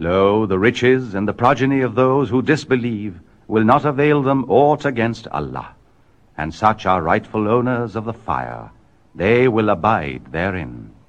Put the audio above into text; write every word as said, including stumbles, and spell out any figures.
Lo, the riches and the progeny of those who disbelieve will not avail them aught against Allah, and such are rightful owners of the fire. They will abide therein.